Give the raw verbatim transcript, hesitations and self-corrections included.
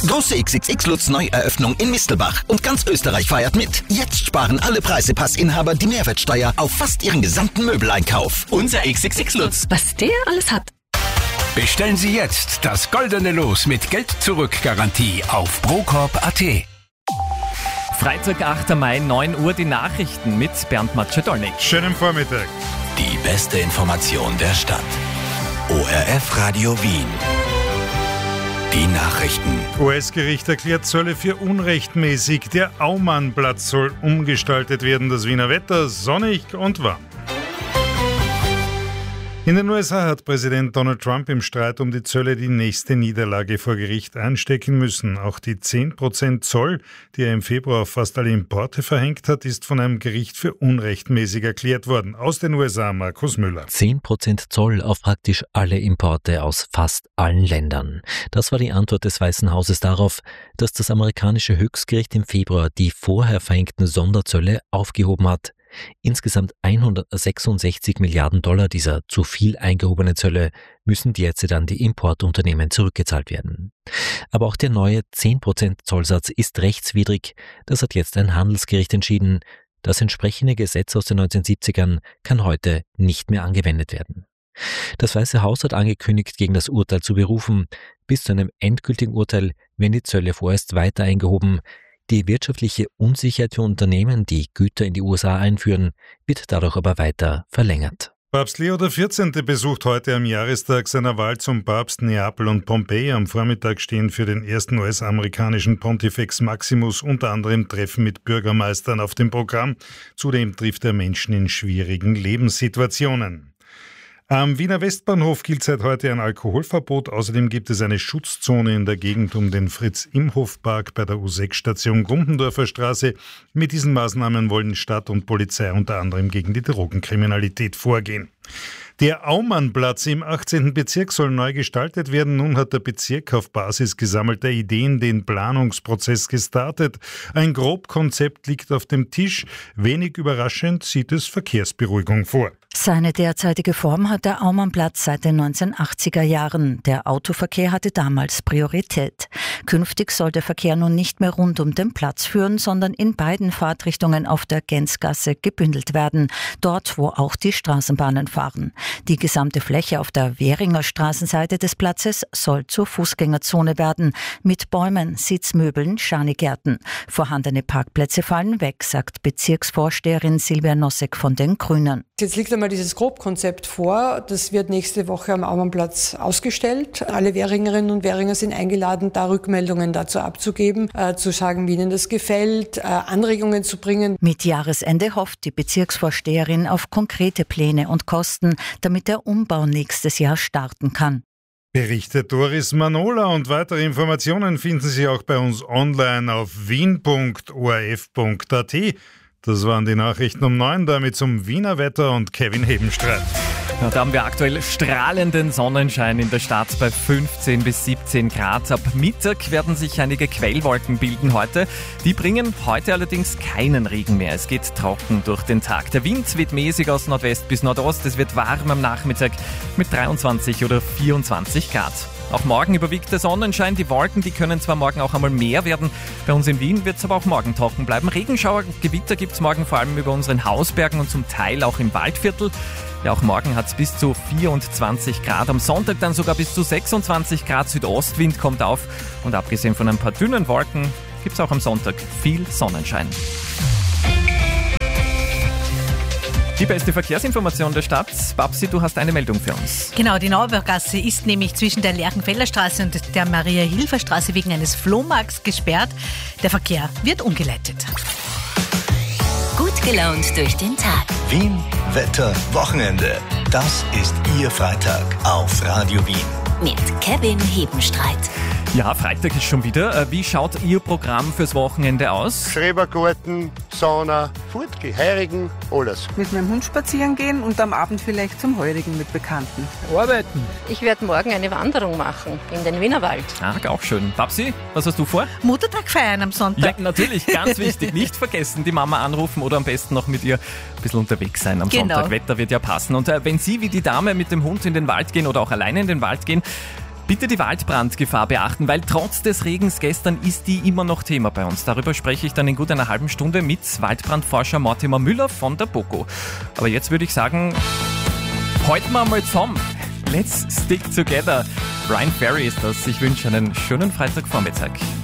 Große X X X-Lutz Neueröffnung in Mistelbach und ganz Österreich feiert mit. Jetzt sparen alle Preisepassinhaber die Mehrwertsteuer auf fast ihren gesamten Möbeleinkauf. Unser X X X-Lutz. Was der alles hat. Bestellen Sie jetzt das goldene Los mit Geld-Zurück-Garantie auf procorp punkt at. Freitag, achter Mai, neun Uhr, die Nachrichten mit Bernd Matschedolnik. Schönen Vormittag. Die beste Information der Stadt. O R F Radio Wien. Die Nachrichten. U S-Gericht erklärt Zölle für unrechtmäßig. Der Aumannplatz soll umgestaltet werden. Das Wiener Wetter sonnig und warm. In den U S A hat Präsident Donald Trump im Streit um die Zölle die nächste Niederlage vor Gericht einstecken müssen. Auch die zehn Prozent Zoll, die er im Februar auf fast alle Importe verhängt hat, ist von einem Gericht für unrechtmäßig erklärt worden. Aus den U S A, Markus Müller. zehn Prozent Zoll auf praktisch alle Importe aus fast allen Ländern. Das war die Antwort des Weißen Hauses darauf, dass das amerikanische Höchstgericht im Februar die vorher verhängten Sonderzölle aufgehoben hat. Insgesamt hundertsechsundsechzig Milliarden Dollar dieser zu viel eingehobenen Zölle müssen jetzt an die Importunternehmen zurückgezahlt werden. Aber auch der neue zehn Prozent Zollsatz ist rechtswidrig. Das hat jetzt ein Handelsgericht entschieden. Das entsprechende Gesetz aus den neunzehnhundertsiebzigern kann heute nicht mehr angewendet werden. Das Weiße Haus hat angekündigt, gegen das Urteil zu berufen. Bis zu einem endgültigen Urteil werden die Zölle vorerst weiter eingehoben. Die wirtschaftliche Unsicherheit für Unternehmen, die Güter in die U S A einführen, wird dadurch aber weiter verlängert. Papst Leo der vierzehnte besucht heute am Jahrestag seiner Wahl zum Papst Neapel und Pompeji. Am Vormittag stehen für den ersten U S-amerikanischen Pontifex Maximus unter anderem Treffen mit Bürgermeistern auf dem Programm. Zudem trifft er Menschen in schwierigen Lebenssituationen. Am Wiener Westbahnhof gilt seit heute ein Alkoholverbot. Außerdem gibt es eine Schutzzone in der Gegend um den Fritz-Imhoff-Park bei der U sechs Station Gumpendorfer Straße. Mit diesen Maßnahmen wollen Stadt und Polizei unter anderem gegen die Drogenkriminalität vorgehen. Der Aumannplatz im achtzehnten Bezirk soll neu gestaltet werden. Nun hat der Bezirk auf Basis gesammelter Ideen den Planungsprozess gestartet. Ein Grobkonzept liegt auf dem Tisch. Wenig überraschend sieht es Verkehrsberuhigung vor. Seine derzeitige Form hat der Aumannplatz seit den neunzehnhundertachtziger Jahren. Der Autoverkehr hatte damals Priorität. Künftig soll der Verkehr nun nicht mehr rund um den Platz führen, sondern in beiden Fahrtrichtungen auf der Gänzgasse gebündelt werden, dort wo auch die Straßenbahnen fahren. Die gesamte Fläche auf der Währinger Straßenseite des Platzes soll zur Fußgängerzone werden, mit Bäumen, Sitzmöbeln, Schanigärten. Vorhandene Parkplätze fallen weg, sagt Bezirksvorsteherin Silvia Nossek von den Grünen. Jetzt liegt einmal dieses Grobkonzept vor. Das wird nächste Woche am Aumannplatz ausgestellt. Alle Währingerinnen und Währinger sind eingeladen, da Rückmeldungen dazu abzugeben, äh, zu sagen, wie ihnen das gefällt, äh, Anregungen zu bringen. Mit Jahresende hofft die Bezirksvorsteherin auf konkrete Pläne und Kosten, damit der Umbau nächstes Jahr starten kann. Berichtet Doris Manola, und weitere Informationen finden Sie auch bei uns online auf wien punkt o r f punkt a t. Das waren die Nachrichten um neun, damit zum Wiener Wetter und Kevin Hebenstreit. Ja, da haben wir aktuell strahlenden Sonnenschein in der Stadt bei fünfzehn bis siebzehn Grad. Ab Mittag werden sich einige Quellwolken bilden heute. Die bringen heute allerdings keinen Regen mehr. Es geht trocken durch den Tag. Der Wind weht mäßig aus Nordwest bis Nordost. Es wird warm am Nachmittag mit dreiundzwanzig oder vierundzwanzig Grad. Auch morgen überwiegt der Sonnenschein. Die Wolken, die können zwar morgen auch einmal mehr werden. Bei uns in Wien wird es aber auch morgen trocken bleiben. Regenschauer, Gewitter gibt es morgen vor allem über unseren Hausbergen und zum Teil auch im Waldviertel. Ja, auch morgen hat es bis zu vierundzwanzig Grad. Am Sonntag dann sogar bis zu sechsundzwanzig Grad. Südostwind kommt auf. Und abgesehen von ein paar dünnen Wolken gibt es auch am Sonntag viel Sonnenschein. Die beste Verkehrsinformation der Stadt. Babsi, du hast eine Meldung für uns. Genau, die Naubergasse ist nämlich zwischen der Lerchenfelder Straße und der Maria-Hilfer-Straße wegen eines Flohmarkts gesperrt. Der Verkehr wird umgeleitet. Gut gelaunt durch den Tag. Wien, Wetter, Wochenende. Das ist Ihr Freitag auf Radio Wien. Mit Kevin Hebenstreit. Ja, Freitag ist schon wieder. Wie schaut Ihr Programm fürs Wochenende aus? Schrebergarten, Sauna, Fortgehen, Heurigen, alles. Mit meinem Hund spazieren gehen und am Abend vielleicht zum Heurigen mit Bekannten. Arbeiten. Ich werde morgen eine Wanderung machen in den Wienerwald. Ah, auch schön. Babsi, was hast du vor? Muttertag feiern am Sonntag. Ja, natürlich, ganz wichtig. Nicht vergessen, die Mama anrufen oder am besten noch mit ihr ein bisschen unterwegs sein am Genau. Sonntag. Wetter wird ja passen. Und äh, wenn Sie wie die Dame mit dem Hund in den Wald gehen oder auch alleine in den Wald gehen, Bitte die Waldbrandgefahr beachten, weil trotz des Regens gestern ist die immer noch Thema bei uns. Darüber spreche ich dann in gut einer halben Stunde mit Waldbrandforscher Mortimer Müller von der BOKU. Aber jetzt würde ich sagen, halten wir mal zusammen. Let's stick together. Brian Ferry ist das. Ich wünsche einen schönen Freitagvormittag.